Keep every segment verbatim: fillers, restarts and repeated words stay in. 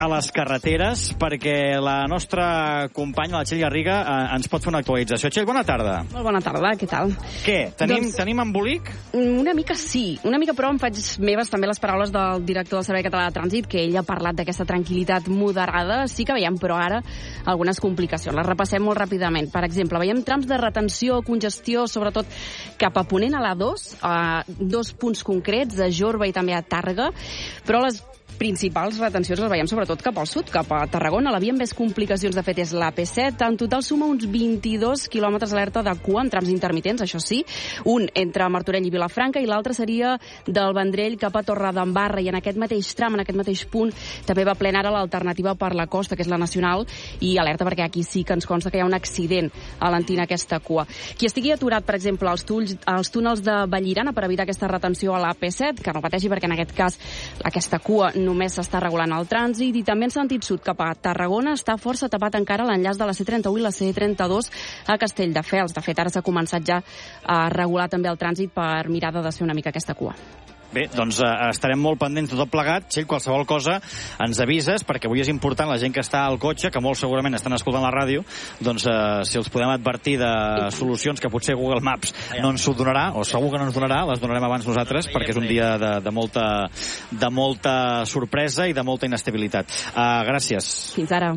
a les carreteres perquè la nostra companya, la Txell Garriga, eh, ens pot fer una actualització. Txell, bona tarda. Molt bona tarda, què tal? Què? Tenim, doncs, tenim embolic? Una mica sí, una mica però em faig meves també les paraules del director del Servei Català de Trànsit, que ell ha parlat d'aquesta tranquil·litat moderada. Sí que veiem, però ara, algunes complicacions. Les repassem molt ràpidament. Per exemple, veiem trams de retenció, congestió, sobretot cap a Ponent a l'A dos, a dos punts concrets, a Jorba i també a Tàrrega, però les principals retencions les veiem sobretot cap al sud, cap a Tarragona. La via amb més complicacions, de fet, és l'A P set. En total suma uns vint-i-dos quilòmetres alerta de cua en trams intermitents, això sí. Un entre Martorell i Vilafranca i l'altre seria del Vendrell cap a Torredembarra. I en aquest mateix tram, en aquest mateix punt, també va plena ara l'alternativa per la costa, que és la nacional, i alerta perquè aquí sí que ens consta que hi ha un accident alentint aquesta cua. Qui estigui aturat, per exemple, als, tulls, als túnels de Vallirana per evitar aquesta retenció a l'A P set, que no pateixi perquè en aquest cas aquesta cua només s'està regulant el trànsit, i també en sentit sud cap a Tarragona està força tapat encara l'enllaç de la C trenta-u i la C trenta-dos a Castelldefels. De fet, ara s'ha començat ja a regular també el trànsit per mirar de desfer una mica aquesta cua. Bé, doncs eh, estarem molt pendents de tot plegat. Txell, qualsevol cosa ens avises, perquè avui és important la gent que està al cotxe, que molt segurament estan escoltant la ràdio, doncs eh, si els podem advertir de solucions que potser Google Maps no ens ho donarà, o segur que no ens donarà, les donarem abans nosaltres, perquè és un dia de, de, molta, de molta sorpresa i de molta inestabilitat. Uh, gràcies. Fins ara.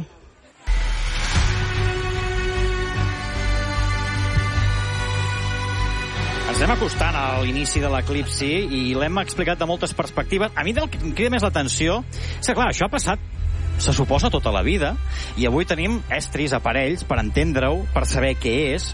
Ens anem acostant a l'inici de l'eclipsi i l'hem explicat de moltes perspectives. A mi el que em crida més l'atenció és que, clar, això ha passat, se suposa, tota la vida, i avui tenim estris, aparells, per entendre-ho, per saber què és.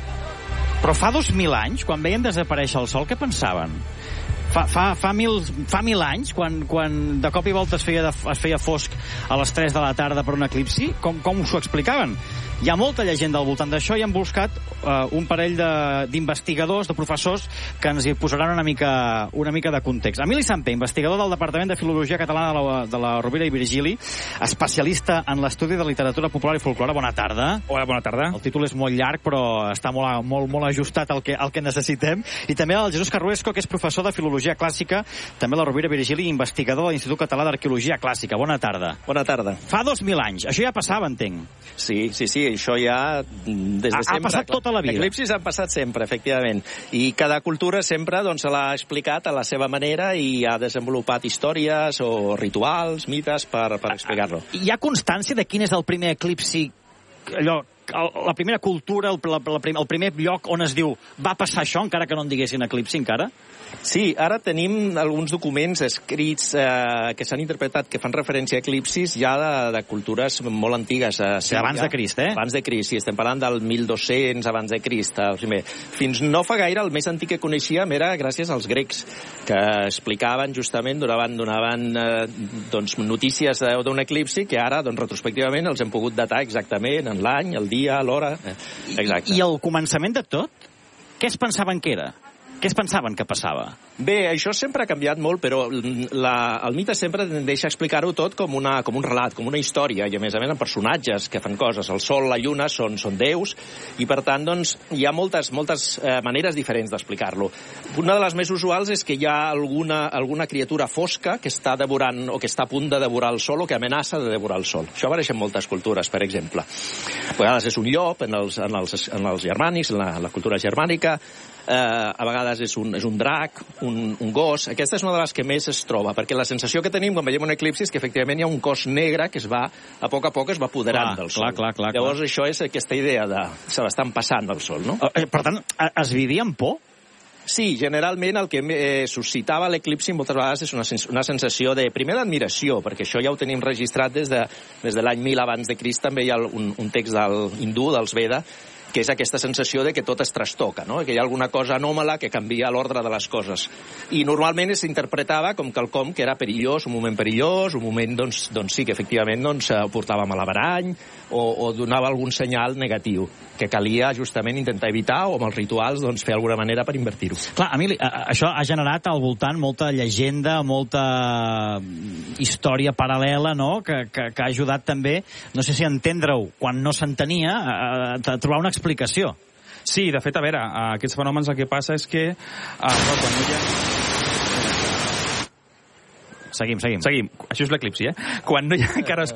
Però fa dos mil anys, quan veiem desaparèixer el sol, què pensaven? Fa, fa, fa, mil, fa mil anys, quan, quan de cop i volta es feia, de, es feia fosc a les tres de la tarda per un eclipsi, com, com s'ho explicaven? Hi ha molta llegenda al voltant d'això i hem buscat uh, un parell d'investigadors, de, de professors, que ens hi posaran una mica, una mica de context. Emili Samper, investigador del Departament de Filologia Catalana de la, de la Rovira i Virgili, especialista en l'estudi de literatura popular i folclore. Bona tarda. Hola, bona tarda. El títol és molt llarg, però està molt, molt, molt ajustat al que, al que necessitem. I també el Jesús Carruesco, que és professor de Filologia Clàssica, també a la Rovira i Virgili, i investigador de l'Institut Català d'Arqueologia Clàssica. Bona tarda. Bona tarda. Fa dos mil anys. Això ja passava, entenc. Sí, sí, sí. Això ja des de ha, sempre. Ha passat tota la vida. Eclipsis han passat sempre, efectivament. I cada cultura sempre doncs, se l'ha explicat a la seva manera i ha desenvolupat històries o rituals, mites, per, per explicar-lo. Hi ha constància de quin és el primer eclipsi, allò, la primera cultura, el, la, la, el primer lloc on es diu va passar això, encara que no en diguessin eclipsi encara? Sí, ara tenim alguns documents escrits eh, que s'han interpretat que fan referència a eclipsis ja de, de cultures molt antigues. Eh, sí, abans de Crist, eh? Abans de Crist, sí, estem parlant del mil dos-cents abans de Crist. El primer. Fins no fa gaire, el més antic que coneixíem era gràcies als grecs, que explicaven justament, donaven, donaven eh, doncs, notícies d'un eclipsi que ara, doncs, retrospectivament, els hem pogut datar exactament en l'any, el dia, l'hora. Eh, exacte. I, I el començament de tot? Què es pensaven que era? Què es pensaven que passava? Bé, això sempre ha canviat molt, però la, el mite sempre tendeix a explicar-ho tot com, una, com un relat, com una història, i a més a més amb personatges que fan coses. El sol, la lluna són, són déus, i per tant doncs, hi ha moltes, moltes eh, maneres diferents d'explicar-lo. Una de les més usuals és que hi ha alguna, alguna criatura fosca que està devorant o que està a punt de devorar el sol o que amenaça de devorar el sol. Això apareix en moltes cultures, per exemple. A vegades és un llop en els, en els, en els germànics, en la, la cultura germànica, eh, a vegades és un, és un drac, un, un gos. Aquesta és una de les que més es troba, perquè la sensació que tenim quan veiem un eclipsi és que efectivament hi ha un cos negre que es va, a poc a poc es va apoderant clar, del sol. Clar, clar, clar, Llavors clar. Això és aquesta idea de se l'estan passant del sol, no? Per tant, es vivia amb por? Sí, generalment el que eh, suscitava l'eclipsi moltes vegades és una, una sensació de, primer, d'admiració, perquè això ja ho tenim registrat des de, des de l'any mil abans de Crist. També hi ha un, un text del hindú, dels Veda, que és aquesta sensació de que tot es trastoca, no? Que hi ha alguna cosa anòmala que canvia l'ordre de les coses. I normalment s'interpretava com quelcom que era perillós, un moment perillós, un moment, doncs, doncs sí, que efectivament doncs, portava malabarany o, o donava algun senyal negatiu que calia justament intentar evitar o amb els rituals doncs, fer alguna manera per invertir-ho. Clar, Emili, això ha generat al voltant molta llegenda, molta història paral·lela, no?, que, que, que ha ajudat també, no sé si a entendre-ho, quan no s'entenia, a, a trobar una explicació. Sí, de fet, a veure, aquests fenòmens el que passa és que eh, quan no hi ha... seguim, seguim. Seguim. Això és l'eclipsi, eh? Quan no hi ha encara